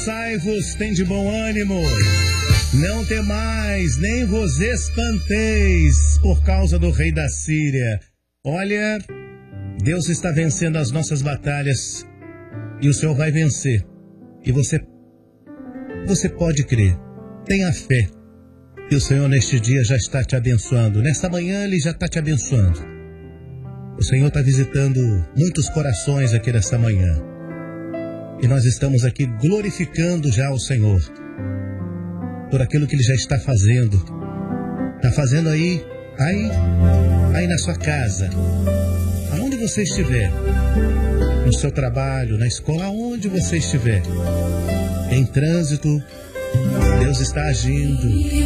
Esforçai-vos, tende bom ânimo. Não temais, nem vos espanteis por causa do rei da Síria. Olha, Deus está vencendo as nossas batalhas e o Senhor vai vencer. E você pode crer, tenha fé que o Senhor neste dia já está te abençoando. Nesta manhã Ele já está te abençoando. O Senhor está visitando muitos corações aqui nesta manhã. E nós estamos aqui glorificando já o Senhor por aquilo que Ele já está fazendo. Está fazendo aí na sua casa, aonde você estiver, no seu trabalho, na escola, aonde você estiver, em trânsito, Deus está agindo.